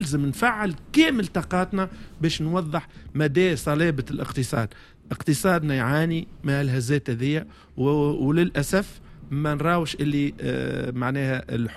يلزم نفعل كامل طاقاتنا باش نوضح مدى صلابة الاقتصاد. اقتصادنا يعاني من الهزات هذه، وللأسف ما نراوش اللي معناها